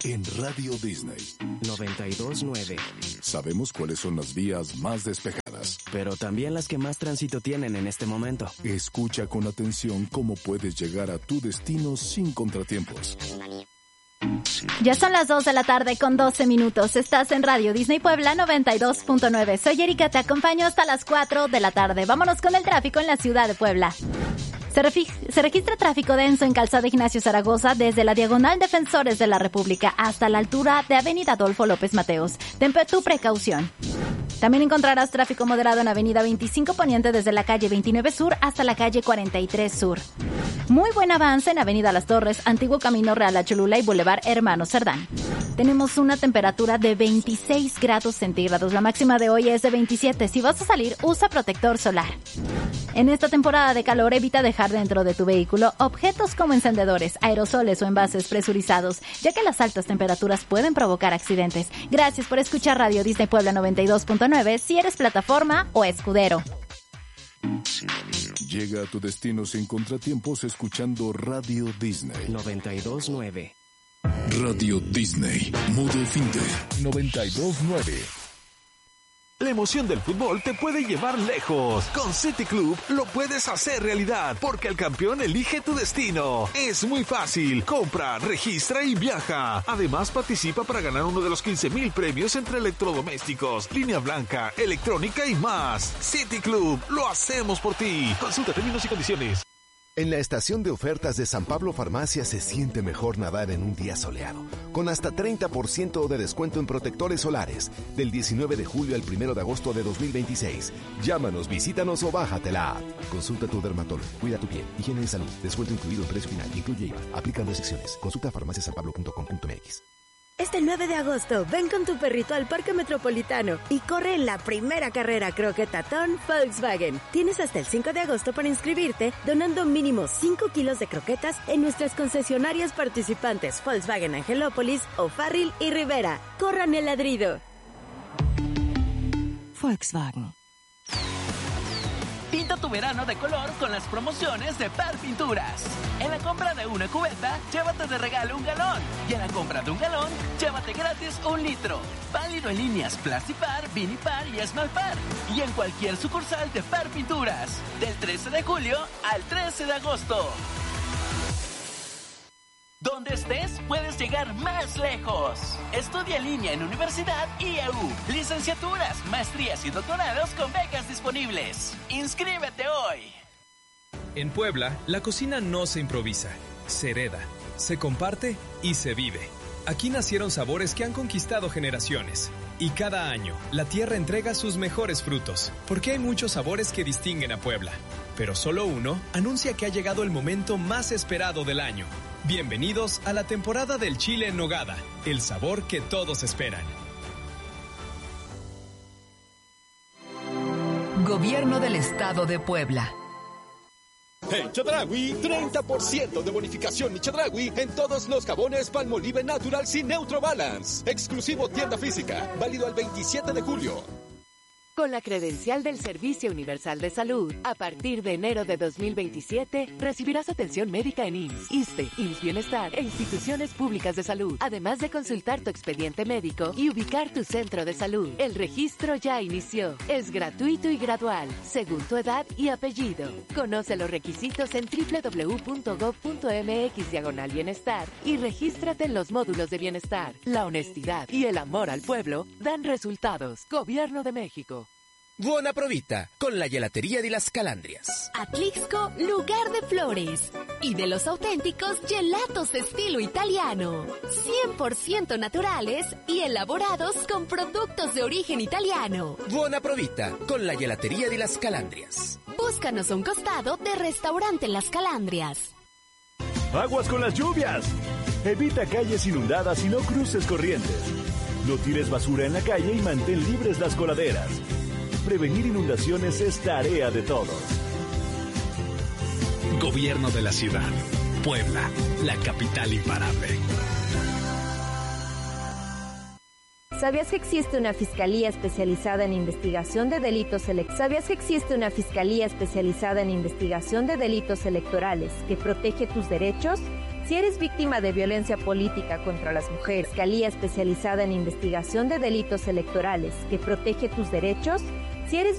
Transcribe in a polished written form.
en Radio Disney 92.9. Sabemos cuáles son las vías más despejadas, pero también las que más tránsito tienen en este momento. Escucha con atención cómo puedes llegar a tu destino sin contratiempos. Ya son las 2 de la tarde con 12 minutos. Estás en Radio Disney Puebla 92.9. Soy Erika, te acompaño hasta las 4 de la tarde. Vámonos con el tráfico en la ciudad de Puebla. Se registra tráfico denso en Calzada Ignacio Zaragoza desde la Diagonal Defensores de la República hasta la altura de Avenida Adolfo López Mateos. Ten tu precaución. También encontrarás tráfico moderado en Avenida 25 Poniente desde la calle 29 Sur hasta la calle 43 Sur. Muy buen avance en Avenida Las Torres, Antiguo Camino Real a Cholula y Boulevard Hermano Cerdán. Tenemos una temperatura de 26 grados centígrados. La máxima de hoy es de 27. Si vas a salir, usa protector solar. En esta temporada de calor, evita dejar dentro de tu vehículo objetos como encendedores, aerosoles o envases presurizados, ya que las altas temperaturas pueden provocar accidentes. Gracias por escuchar Radio Disney Puebla 92.9 si eres plataforma o escudero. Llega a tu destino sin contratiempos escuchando Radio Disney 92.9. Radio Disney, modo fin de 92.9. La emoción del fútbol te puede llevar lejos. Con City Club lo puedes hacer realidad, porque el campeón elige tu destino. Es muy fácil. Compra, registra y viaja. Además, participa para ganar uno de los 15,000 premios entre electrodomésticos, línea blanca, electrónica y más. City Club, lo hacemos por ti. Consulta términos y condiciones. En la estación de ofertas de San Pablo Farmacia se siente mejor nadar en un día soleado, con hasta 30% de descuento en protectores solares, del 19 de julio al 1 de agosto de 2026. Llámanos, visítanos o bájate la app. Consulta a tu dermatólogo, cuida tu piel, higiene y salud, descuento incluido en precio final, incluye IVA, aplican restricciones. Consulta farmaciasanpablo.com.mx. Este 9 de agosto, ven con tu perrito al Parque Metropolitano y corre en la primera carrera croquetatón Volkswagen. Tienes hasta el 5 de agosto para inscribirte, donando mínimo 5 kilos de croquetas en nuestras concesionarias participantes Volkswagen Angelópolis, O'Farrill y Rivera. ¡Corran el ladrido! Volkswagen. Pinta tu verano de color con las promociones de Par Pinturas. En la compra de una cubeta, llévate de regalo un galón. Y en la compra de un galón, llévate gratis 1 litro. Válido en líneas Plastipar, Vinipar y Esmalpar. Y en cualquier sucursal de Par Pinturas. Del 13 de julio al 13 de agosto. Donde estés, puedes llegar más lejos. Estudia en línea en Universidad IEU. Licenciaturas, maestrías y doctorados con becas disponibles. ¡Inscríbete hoy! En Puebla, la cocina no se improvisa, se hereda, se comparte y se vive. Aquí nacieron sabores que han conquistado generaciones. Y cada año, la tierra entrega sus mejores frutos, porque hay muchos sabores que distinguen a Puebla. Pero solo uno anuncia que ha llegado el momento más esperado del año. Bienvenidos a la temporada del chile en nogada, el sabor que todos esperan. Gobierno del Estado de Puebla. En Chedraui, 30% de bonificación y Chedraui en todos los jabones Palmolive Naturals y Neutro Balance. Exclusivo tienda física, válido al 27 de julio. Con la credencial del Servicio Universal de Salud, a partir de enero de 2027, recibirás atención médica en IMSS, ISSSTE, IMSS Bienestar e instituciones públicas de salud, además de consultar tu expediente médico y ubicar tu centro de salud. El registro ya inició. Es gratuito y gradual, según tu edad y apellido. Conoce los requisitos en www.gov.mx/bienestar y regístrate en los módulos de bienestar. La honestidad y el amor al pueblo dan resultados. Gobierno de México. Buona provita, con la gelatería de las Calandrias. Atlixco, lugar de flores. Y de los auténticos gelatos estilo italiano. 100% naturales y elaborados con productos de origen italiano. Buona provita, con la gelatería de las Calandrias. Búscanos a un costado de Restaurante Las Calandrias. Aguas con las lluvias. Evita calles inundadas y no cruces corrientes. No tires basura en la calle y mantén libres las coladeras. Prevenir inundaciones es tarea de todos. Gobierno de la ciudad. Puebla, la capital imparable. ¿Sabías que existe una fiscalía especializada en investigación de delitos electorales que protege tus derechos? Si eres víctima de violencia política contra las mujeres, Fiscalía especializada en investigación de delitos electorales que protege tus derechos. Si eres